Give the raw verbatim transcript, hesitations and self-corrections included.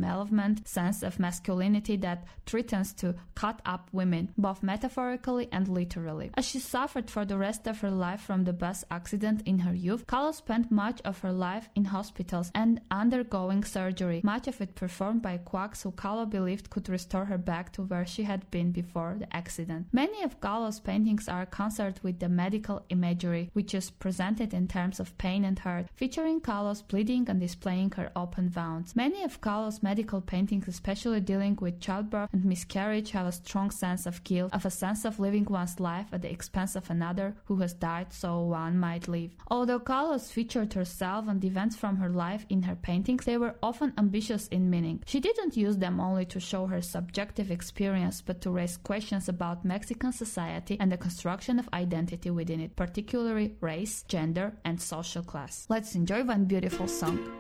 malevolent sense of masculinity that threatens to cut up women, both metaphorically and literally. As she suffered for the rest of her life from the bus accident in her youth, Kahlo spent much of her life in hospitals and undergoing surgery, much of it performed by quacks who Kahlo believed could restore her back to where she had been before the accident. Many of Kahlo's paintings are concerned with the medical imagery, which is presented in terms of pain and hurt, featuring Kahlo's bleeding and displaying her open wounds. Many of Kahlo's medical paintings, especially dealing with childbirth and miscarriage, have a strong sense of guilt, of a sense of living one's life at the expense of another who has died so one might live. Although Kahlo's featured herself and events from her life in her paintings, they were often ambitious in meaning. She didn't use them only to show her subjective experience, but to raise questions about Mexican society and the construction of identity within it, particularly race, gender, and social class. Let's enjoy one beautiful song.